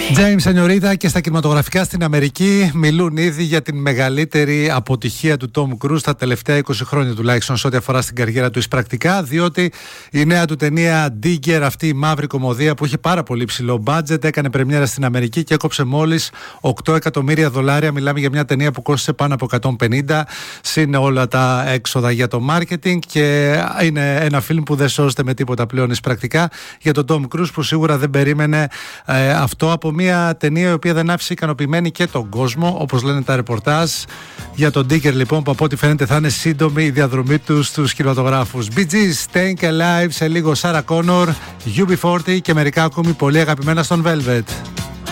James Σενιωρίτα, και στα κινηματογραφικά στην Αμερική μιλούν ήδη για την μεγαλύτερη αποτυχία του Tom Cruise τα τελευταία 20 χρόνια τουλάχιστον σε ό,τι αφορά στην καριέρα του εισπρακτικά, διότι η νέα του ταινία Digger, αυτή η μαύρη κωμωδία που είχε πάρα πολύ ψηλό budget, έκανε πρεμιέρα στην Αμερική και έκοψε μόλις $8 εκατομμύρια. Μιλάμε για μια ταινία που κόστησε πάνω από 150, συν όλα τα έξοδα για το marketing, και είναι ένα φιλμ που δεν σώζεται με τίποτα πλέον εισπρακτικά για τον Tom Cruise, που σίγουρα δεν περίμενε αυτό από μια ταινία η οποία δεν άφησε ικανοποιημένη και τον κόσμο, όπως λένε τα ρεπορτάζ για τον Digger, λοιπόν, που από ό,τι φαίνεται θα είναι σύντομη η διαδρομή του στους κινηματογράφους. Bee Gees, Staying Alive, σε λίγο Sarah Connor, UB40 και μερικά ακόμη πολύ αγαπημένα στον Velvet.